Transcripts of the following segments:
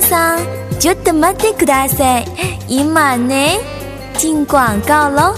さんちょっと待ってください。今ね进广告咯。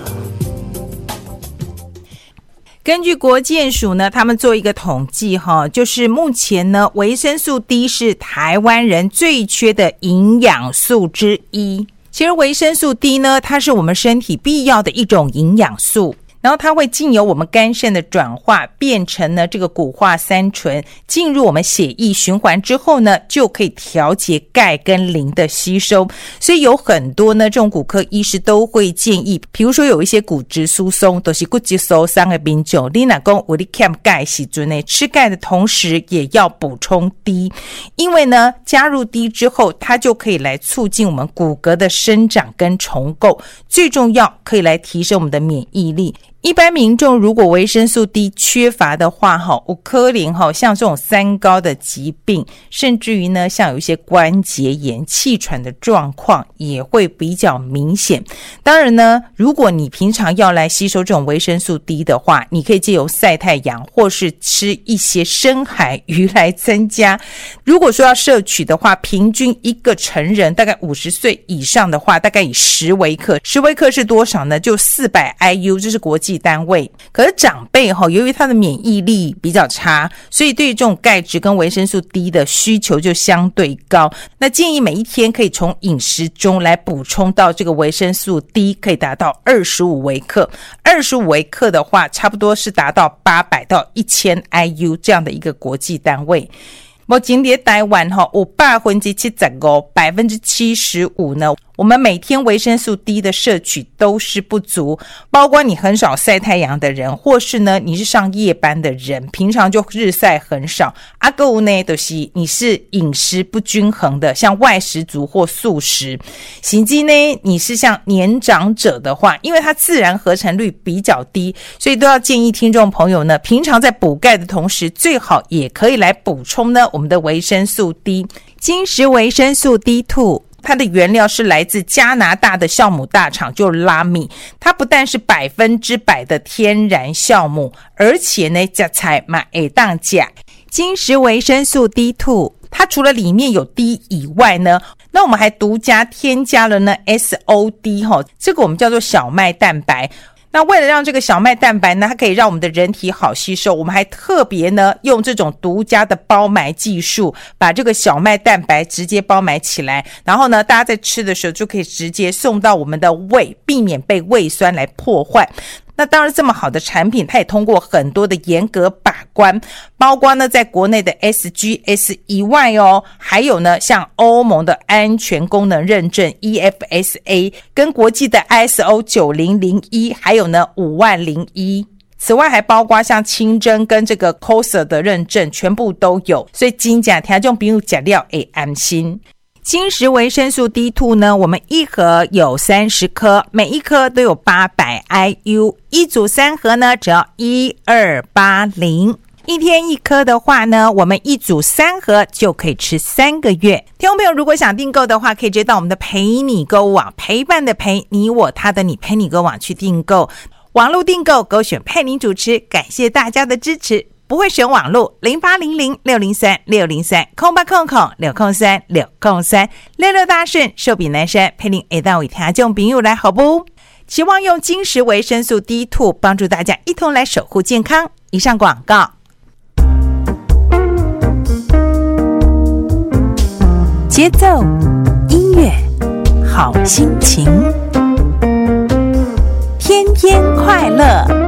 根据国健署呢，他们做一个统计就是目前呢，维生素 D 是台湾人最缺的营养素之一。其实维生素 D 呢，它是我们身体必要的一种营养素，然后它会经由我们肝肾的转化变成呢这个钴化三醇，进入我们血液循环之后呢，就可以调节钙跟磷的吸收。所以有很多呢这种骨科医师都会建议，比如说有一些骨质疏松，都是骨质疏松的民众，你若说有你欠钙时候呢，吃钙的同时也要补充 D， 因为呢加入 D 之后，它就可以来促进我们骨骼的生长跟重构，最重要可以来提升我们的免疫力。一般民众如果维生素 D 缺乏的话有可能像这种三高的疾病，甚至于呢像有一些关节炎、气喘的状况也会比较明显。当然呢，如果你平常要来吸收这种维生素 D 的话，你可以借由晒太阳或是吃一些深海鱼来增加。如果说要摄取的话，平均一个成人大概50岁以上的话，大概以10微克，10微克是多少呢？就400 IU， 这是国际单位。可是长辈由于他的免疫力比较差，所以对于这种钙质跟维生素 D 的需求就相对高。那建议每一天可以从饮食中来补充到这个维生素 D， 可以达到25微克。25微克的话，差不多是达到800到1000 IU 这样的一个国际单位。目前在台湾有 75% 呢，我们每天维生素 D 的摄取都是不足，包括你很少晒太阳的人，或是呢你是上夜班的人，平常就日晒很少，还有呢就是你是饮食不均衡的，像外食族或素食，甚至呢你是像年长者的话，因为它自然合成率比较低，所以都要建议听众朋友呢，平常在补钙的同时，最好也可以来补充呢我们的维生素 D。 金石维生素 D2，它的原料是来自加拿大的酵母大厂，就拉米。它不但是100%的天然酵母，而且呢吃菜嘛会当吃。金石维生素 D2， 它除了里面有 D 以外呢，那我们还独家添加了呢 SOD， 这个我们叫做小麦蛋白。那为了让这个小麦蛋白呢，它可以让我们的人体好吸收，我们还特别呢用这种独家的包埋技术，把这个小麦蛋白直接包埋起来，然后呢大家在吃的时候就可以直接送到我们的胃，避免被胃酸来破坏。那当然这么好的产品，它也通过很多的严格把关，包括呢在国内的 SGS 以外还有呢像欧盟的安全功能认证 EFSA， 跟国际的 ISO 9001，还有呢50001。此外还包括像清真跟这个 COSA 的认证，全部都有，所以真的听众朋友吃了会安心。金石维生素 D2 呢，我们一盒有30颗，每一颗都有800 IU， 一组3盒呢只要1280，一天一颗的话呢，我们一组3盒就可以吃3个月。听众朋友如果想订购的话，可以直接到我们的陪你购网，陪伴的陪，你我他的你，陪你购网去订购。网络订购勾选佩妮主持，感谢大家的支持。不会选网路0800603603 0800603603 66大顺寿比南山陪您一道为听众朋友来好不？期望用金石维生素 D2 帮助大家一同来守护健康。以上广告。节奏、音乐、好心情，天天快乐。